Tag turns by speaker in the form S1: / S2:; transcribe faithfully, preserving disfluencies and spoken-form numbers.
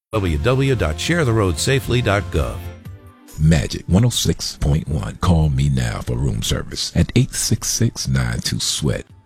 S1: w w w dot share the road safely dot gov.
S2: Magic one oh six point one. Call me now for room service at eight six six, nine two, sweat.